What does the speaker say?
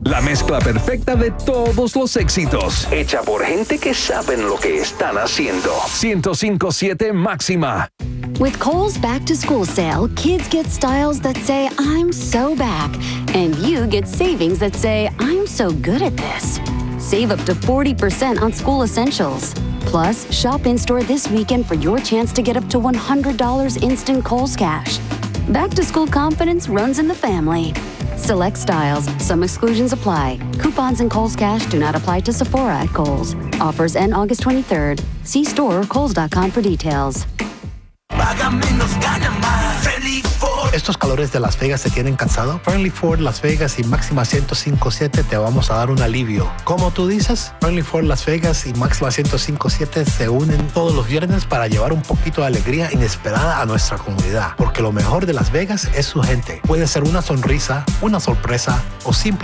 La mezcla perfecta de todos los éxitos. Hecha por gente que saben lo que están haciendo. 105.7 Máxima. With Kohl's Back to School sale, kids get styles that say, I'm so back. And you get savings that say, I'm so good at this. Save up to 40% on school essentials. Plus, shop in-store this weekend for your chance to get up to $100 instant Kohl's cash. Back to school confidence runs in the family. Select styles. Some exclusions apply. Coupons and Kohl's Cash do not apply to Sephora at Kohl's. Offers end August 23rd. See store or kohls.com for details. Paga menos, gana más. Friendly Ford. ¿Estos calores de Las Vegas te tienen cansado? Friendly Ford Las Vegas y Máxima 105.7 te vamos a dar un alivio. ¿Cómo tú dices? Friendly Ford Las Vegas y Máxima 105.7 se unen todos los viernes para llevar un poquito de alegría inesperada a nuestra comunidad. Porque lo mejor de Las Vegas es su gente. Puede ser una sonrisa, una sorpresa o simplemente